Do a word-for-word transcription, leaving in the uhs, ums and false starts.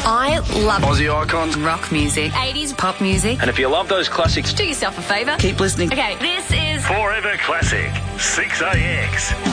I love Aussie icons, rock music, eighties pop music. and if you love those classics, Do yourself a favour. keep listening. Okay, this is Forever Classic, six A X.